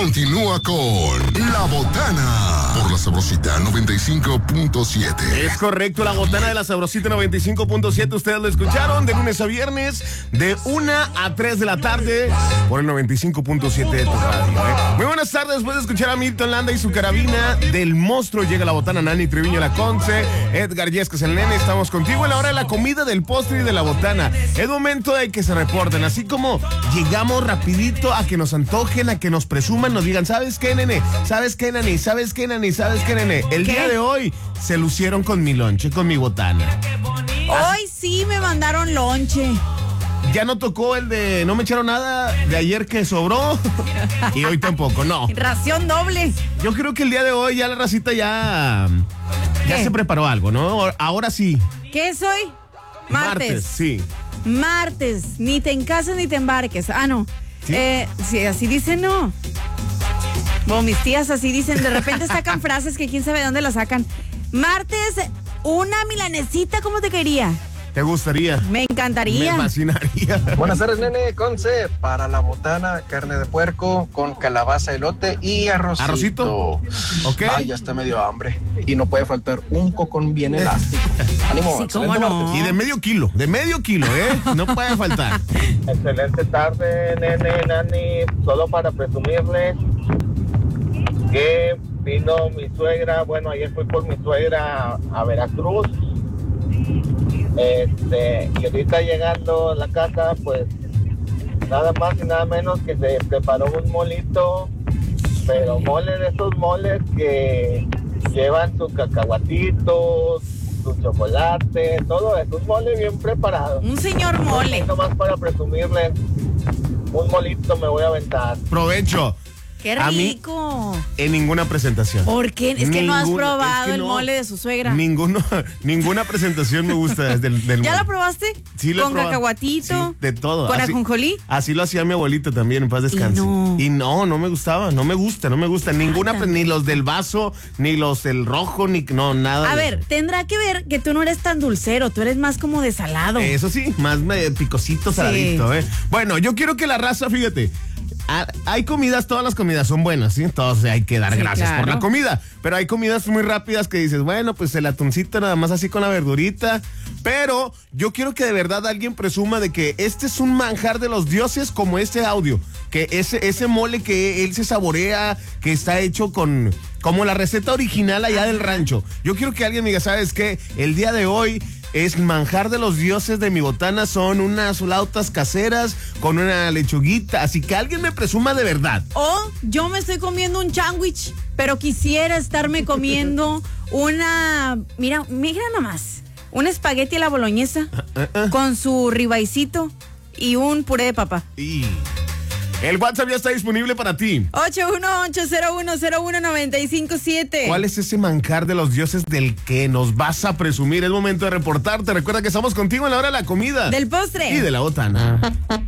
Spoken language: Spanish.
continúa con La Botana por La Sabrosita 95.7. Es correcto, La Botana de La Sabrosita 95.7. Ustedes lo escucharon de lunes a viernes, de 1 a 3 de la tarde, por el 95.7 de tu radio. Muy buenas tardes, después de escuchar a Milton Landa y su carabina del monstruo, llega La Botana, Nani Treviño, la Conce, Edgar Yescas, el nene. Estamos contigo en la hora de la comida, del postre y de La Botana. Es momento de que se reporten, así como llegamos rapidito a que nos antojen, a que nos presuman, nos digan, ¿sabes qué, nene? ¿Sabes qué, nani? ¿Sabes qué, nani? ¿Sabes qué, nene? El día de hoy se lucieron con mi lonche, con mi botana. Hoy sí me mandaron lonche. Ya no tocó el de no me echaron nada de ayer que sobró y hoy tampoco, no. Ración doble. Yo creo que el día de hoy ya la racita ya se preparó algo, ¿no? Ahora sí. ¿Qué es hoy? Martes. Sí. Martes. Ni te encases ni te embarques. Ah, no. ¿Sí? Sí, así dicen, no. Bueno, mis tías así dicen. De repente sacan frases que quién sabe de dónde las sacan. Martes, una milanesita, ¿cómo te quería? ¿Te gustaría? Me encantaría. Me fascinaría. Buenas tardes, nene, Conce. Para la botana, carne de puerco con calabaza, elote y arrocito. ¿Arrocito? Ok. Ay, ya está medio hambre. Y no puede faltar un cocón bien elástico. Ánimo, Sí, excelente cómo no. martes. Y de medio kilo, ¿eh? No puede faltar. Excelente tarde, nene, nani. Solo para presumirles que vino mi suegra. Bueno, ayer fui por mi suegra a Veracruz. Y ahorita llegando a la casa, pues nada más y nada menos que se preparó un molito, pero mole de esos moles que llevan sus cacahuatitos, su chocolate, todo eso, un mole bien preparado. Un señor mole. Nomás para presumirles, un molito me voy a aventar. Provecho. ¡Qué A mí, rico! en ninguna presentación. ¿Por qué? Es que no has Ninguna, probado es que el no. mole de su suegra. Ninguna presentación me gusta del ¿Ya mole. la probaste? Sí, lo he ¿Con probado. cacahuatito? Sí, de todo. ¿Con Así- ajonjolí? Así lo hacía mi abuelita también, en paz descanse. Y no me gustaba, no me gusta. Ninguna, ni los del vaso, ni los del rojo, nada. A de ver, tendrá que ver que tú no eres tan dulcero, tú eres más como de salado. eso sí, más picosito, saladito, ¿eh? Bueno, yo quiero que la raza, fíjate, hay comidas, todas las comidas son buenas, ¿sí? Entonces hay que dar Sí, gracias por claro. la comida. Pero hay comidas muy rápidas que dices, bueno, pues el atuncito nada más así con la verdurita. Pero yo quiero que de verdad alguien presuma de que este es un manjar de los dioses, como este audio. Que ese mole que él se saborea, que está hecho como la receta original allá del rancho. Yo quiero que alguien me diga, ¿sabes qué? El día de hoy es manjar de los dioses de mi botana, son unas flautas caseras con una lechuguita, así que alguien me presuma de verdad. O yo me estoy comiendo un sándwich, pero quisiera estarme comiendo mira nomás, un espagueti a la boloñesa con su ribaicito y un puré de papa. Y el WhatsApp ya está disponible para ti. 818010195.7. ¿Cuál es ese manjar de los dioses del que nos vas a presumir? Es momento de reportarte. Recuerda que estamos contigo en la hora de la comida. Del postre. Y de la botana.